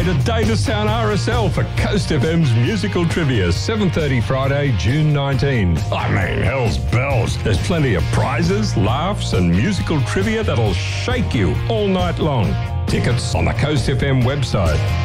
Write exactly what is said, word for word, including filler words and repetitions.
way to Davistown R S L for Coast F M's musical trivia, seven thirty Friday, June nineteenth. I mean, hell's bells. There's plenty of prizes, laughs and musical trivia that'll shake you all night long. Tickets on the Coast F M website.